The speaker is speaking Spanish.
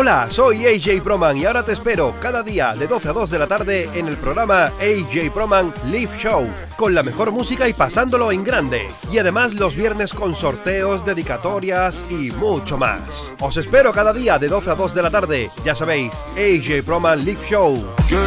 Hola, soy AJ Proman y ahora te espero cada día de 12 a 2 de la tarde en el programa AJ Proman Live Show, con la mejor música y pasándolo en grande. Y además los viernes con sorteos, dedicatorias y mucho más. Os espero cada día de 12 a 2 de la tarde. Ya sabéis, AJ Proman Live Show.